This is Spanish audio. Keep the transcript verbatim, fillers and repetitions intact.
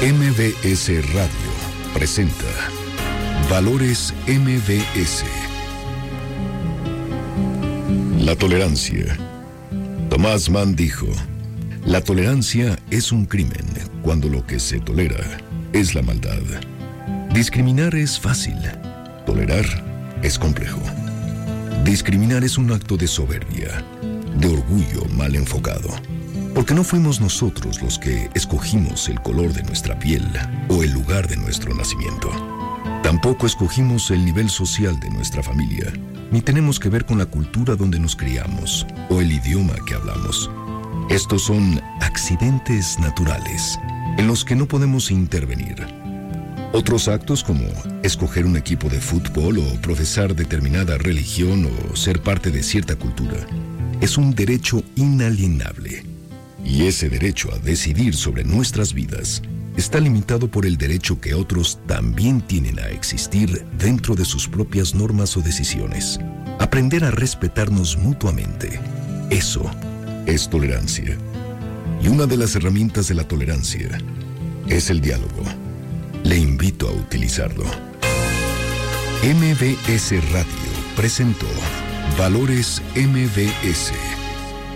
M V S Radio presenta Valores M V S. La tolerancia. Tomás Mann dijo: la tolerancia es un crimen cuando lo que se tolera es la maldad. Discriminar es fácil, tolerar es complejo. Discriminar es un acto de soberbia, de orgullo mal enfocado, porque no fuimos nosotros los que escogimos el color de nuestra piel o el lugar de nuestro nacimiento. Tampoco escogimos el nivel social de nuestra familia, ni tenemos que ver con la cultura donde nos criamos o el idioma que hablamos. Estos son accidentes naturales en los que no podemos intervenir. Otros actos, como escoger un equipo de fútbol o profesar determinada religión o ser parte de cierta cultura, es un derecho inalienable. Y ese derecho a decidir sobre nuestras vidas está limitado por el derecho que otros también tienen a existir dentro de sus propias normas o decisiones. Aprender a respetarnos mutuamente, eso es tolerancia. Y una de las herramientas de la tolerancia es el diálogo. Le invito a utilizarlo. M V S Radio presentó Valores M V S.